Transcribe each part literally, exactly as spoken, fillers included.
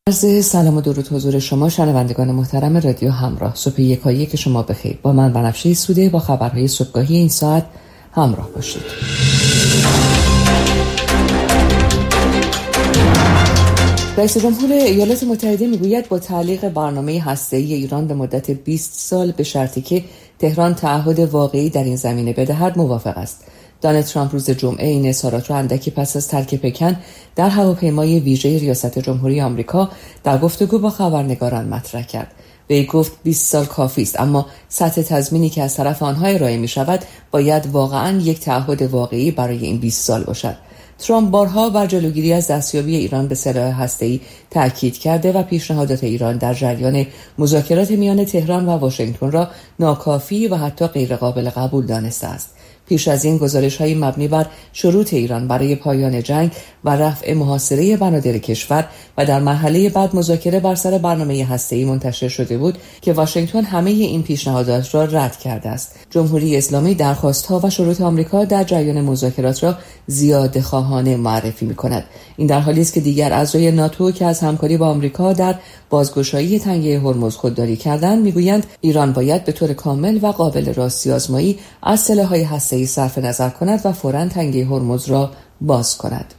عرض سلام و درود حضور شما شنوندگان محترم رادیو همراه. صبح یکایی که شما بخیر. با من بنفشه سوده با خبرهای صبحگاهی این ساعت همراه باشید. رئیس جمهور ایالات متحده میگوید با تعلیق برنامه هسته‌ای ایران به مدت بیست سال به شرطی که تهران تعهد واقعی در این زمینه بدهد موافق است. دونالد ترامپ روز جمعه این اظهارات را اندکی پس از ترک پکن در هواپیمای ویژه ریاست جمهوری آمریکا در گفتگو با خبرنگاران مطرح کرد. وی گفت بیست سال کافی است، اما سطح تضمینی که از طرف آنها ارائه می شود باید واقعاً یک تعهد واقعی برای این بیست سال باشد. ترامپ بارها بر جلوگیری از دستیابی ایران به سلاح هسته‌ای تاکید کرده و پیشنهادات ایران در جریان مذاکرات میان تهران و واشنگتن را ناکافی و حتی غیرقابل قبول دانسته است. پیش از این گزارش‌های مبنی بر شروط ایران برای پایان جنگ و رفع محاصره بنادر کشور و در مرحله بعد مذاکره بر سر برنامه هسته‌ای منتشر شده بود که واشنگتن همه این پیشنهادات را رد کرده است. جمهوری اسلامی درخواست‌ها و شروط آمریکا در جریان مذاکرات را زیادخواهانه معرفی می‌کند. این در حالی است که دیگر اعضای ناتو که از همکاری با آمریکا در بازگشایی تنگه هرمز خودداری کردند میگویند ایران باید به طور کامل و قابل راستی‌آزمایی از سلاح‌های هسته‌ای صرف نظر کند و فوراً تنگه هرمز را باز کند.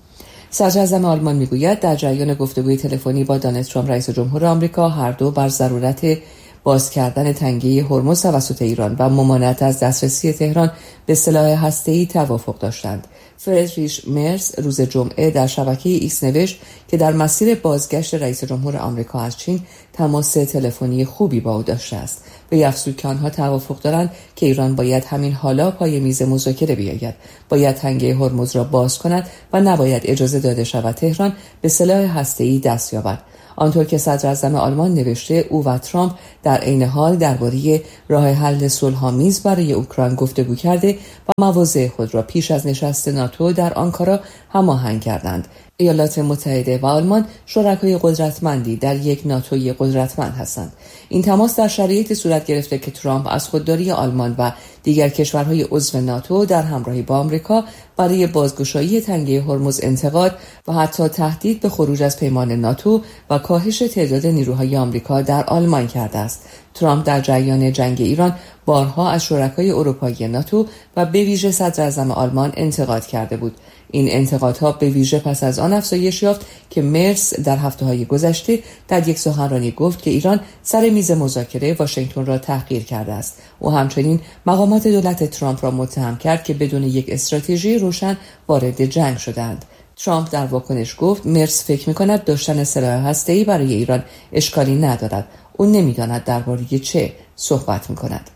صدراعظم آلمان میگوید در جریان گفتگوی تلفنی با دونالد ترامپ رئیس جمهور آمریکا هر دو بر ضرورت باز کردن تنگه هرمز توسط ایران و ممانعت از دسترسی تهران به سلاح هسته‌ای توافق داشتند. فریدریش مرز روز جمعه در شبکه ایکس نوشت که در مسیر بازگشت رئیس جمهور آمریکا از چین تماس تلفنی خوبی با او داشته است. وی افزود که آنها توافق دارند که ایران باید همین حالا پای میز مذاکره بیاید، باید تنگه هرمز را باز کند و نباید اجازه داده شود تهران به سلاح هسته‌ای دست یابد. آنطور که صدراعظم آلمان نوشته، او و ترامپ در عین حال درباره راه حل صلح‌آمیز برای اوکراین گفتگو کرده و مواضع خود را پیش از نشست ناتو در آنکارا هماهنگ کردند. ایالات متحده و آلمان شرکای قدرتمندی در یک ناتوی قدرتمند هستند. این تماس در شرایطی صورت گرفته که ترامپ از خودداری آلمان و دیگر کشورهای عضو ناتو در همراهی با آمریکا برای بازگشایی تنگه هرمز انتقاد و حتی تهدید به خروج از پیمان ناتو و کاهش تعداد نیروهای آمریکا در آلمان کرده است. ترامپ در جریان جنگ ایران بارها از شرکای اروپایی ناتو و به ویژه صدراعظم آلمان انتقاد کرده بود. این انتقادها به ویژه پس از آن افزایش یافت که مرس در هفته‌های گذشته در یک سخنرانی گفت که ایران سر میز مذاکره واشنگتن را تحقیر کرده است. او همچنین مقامات دولت ترامپ را متهم کرد که بدون یک استراتژی روشن وارد جنگ شدند. ترامپ در واکنش گفت مرس فکر می‌کند داشتن سلاح هسته‌ای برای ایران اشکالی ندارد. او نمی‌داند درباره چه صحبت می‌کند.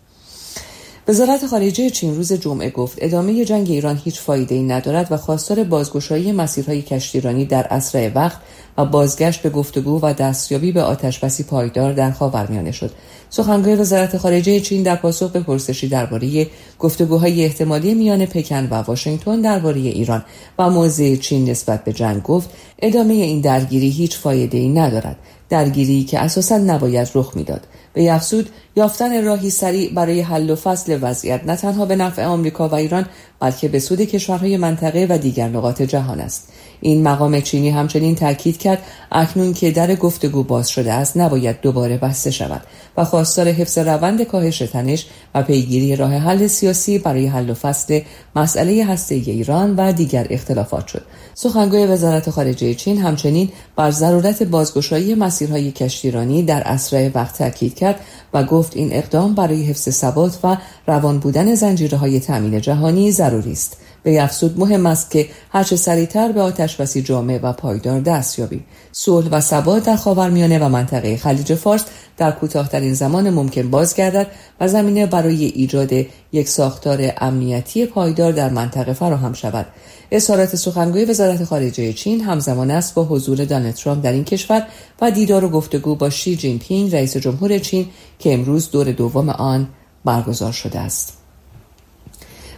وزارت خارجه چین روز جمعه گفت ادامه جنگ ایران هیچ فایده‌ای ندارد و خواستار بازگشایی مسیرهای کشتیرانی در اسرع وقت و بازگشت به گفتگو و دستیابی به آتشبسی پایدار در خاورمیانه شد. سخنگوی وزارت خارجه چین در پاسخ به پرسشی درباره گفتگوهای احتمالی میان پکن و واشنگتن درباره ایران و موضع چین نسبت به جنگ گفت ادامه این درگیری هیچ فایده‌ای ندارد، درگیری که اساساً نباید رخ میداد. به افزود یافتن راهی سریع برای حل و فصل وضعیت نه تنها به نفع آمریکا و ایران بلکه به سود کشورهای منطقه و دیگر نقاط جهان است. این مقام چینی همچنین تاکید کرد اکنون که در گفتگو باز شده است نباید دوباره بسته شود و خواستار حفظ روند کاهش تنش و پیگیری راه حل سیاسی برای حل و فصل مسئله هسته‌ای ایران و دیگر اختلافات شد. سخنگوی وزارت خارجه چین همچنین بر ضرورت بازگشایی مسیرهای کشتیرانی در اسرع وقت تاکید کرد و گفت این اقدام برای حفظ ثبات و روان بودن زنجیره‌های تامین جهانی ضروری است. به افزود مهم است که هرچه سریعتر به آتشبسی جامع و پایدار دست یابیم. صلح و ثبات در خاورمیانه و منطقه خلیج فارس در کوتاه‌ترین زمان ممکن بازگردد و زمینه برای ایجاد یک ساختار امنیتی پایدار در منطقه فراهم شود. اظهارات سخنگوی وزارت خارجه چین همزمان است با حضور دونالد ترامپ در این کشور و دیدار و گفتگو با شی جین پینگ رئیس جمهور چین که امروز دور دوم آن برگزار شده است.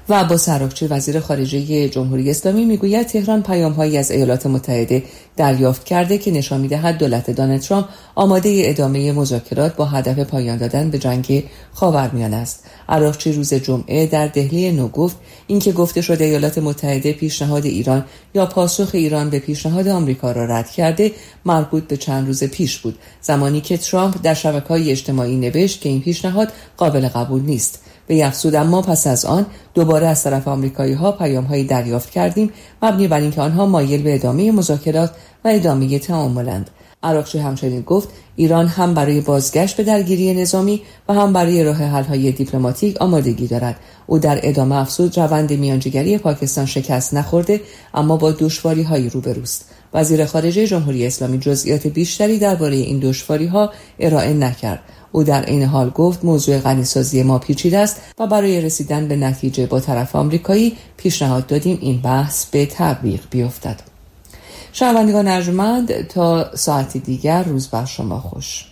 و عباس عراقچی وزیر خارجه جمهوری اسلامی میگوید تهران پیام‌هایی از ایالات متحده دریافت کرده که نشان می‌دهد دولت دونالد ترامپ آماده ادامه مذاکرات با هدف پایان دادن به جنگ خاورمیانه است. عراقچی روز جمعه در دهلی نو گفت اینکه گفته شده ایالات متحده پیشنهاد ایران یا پاسخ ایران به پیشنهاد آمریکا را رد کرده مربوط به چند روز پیش بود، زمانی که ترامپ در شبکه‌های اجتماعی نوشت که این پیشنهاد قابل قبول نیست. به افزود اما پس از آن دوباره از طرف آمریکایی‌ها پیام‌هایی دریافت کردیم مبنی بر اینکه آنها مایل به ادامه مذاکرات و ادامه تعاملند. عراقچی همچنین گفت ایران هم برای بازگشت به درگیری نظامی و هم برای راه حل‌های دیپلماتیک آمادگی دارد. او در ادامه افزود روند میانجیگری پاکستان شکست نخورده اما با دشواری‌هایی روبروست. وزیر خارجه جمهوری اسلامی جزئیات بیشتری درباره این دشواری‌ها ارائه نکرد. او در این حال گفت موضوع غنیسازی ما پیچیده است و برای رسیدن به نتیجه با طرف آمریکایی پیشنهاد دادیم این بحث به تطبیق بیفتد. شنوندگان ارجمند، تا ساعتی دیگر روز بر شما خوش.